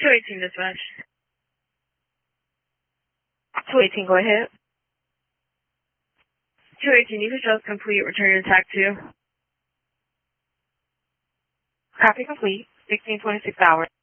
218 dispatch. 218, go ahead. 218, you can just complete, return your TAC 2. Copy complete, 1626 hours.